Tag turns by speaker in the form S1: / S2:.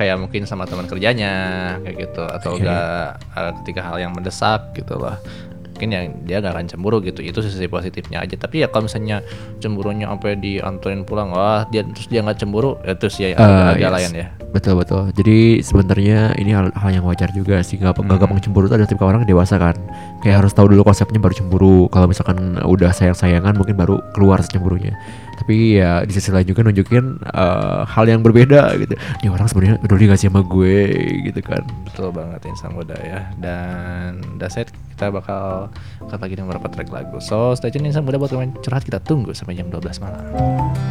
S1: kayak mungkin sama teman kerjanya kayak gitu, atau enggak ketika hal yang mendesak gitu loh. Mungkin yang dia gak akan cemburu gitu, itu sisi positifnya aja. Tapi ya kalau misalnya cemburunya sampai dianterin pulang, wah dia nggak cemburu, itu sih agak lain ya.
S2: Betul. Jadi sebenarnya ini hal yang wajar juga sih. Gak gampang cemburu tuh ada tipe orang dewasa kan. Kayak harus tahu dulu konsepnya baru cemburu. Kalau misalkan udah sayang-sayangan mungkin baru keluar cemburunya. Tapi ya di sisi lain juga nunjukin hal yang berbeda gitu. Ini orang sebenarnya peduli gak sih sama gue gitu kan.
S1: Betul banget insan muda ya. Dan that's it, kita bakal angkat lagi dengan beberapa track lagu. So stay tune insan muda buat teman curhat, kita tunggu sampai jam 12 malam.